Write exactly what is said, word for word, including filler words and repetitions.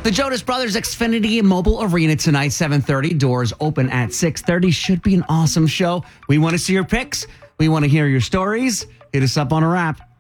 The Jonas Brothers Xfinity Mobile Arena tonight, seven thirty. Doors open at six thirty. Should be an awesome show. We want to see your pics. We want to hear your stories. Hit us up on our app.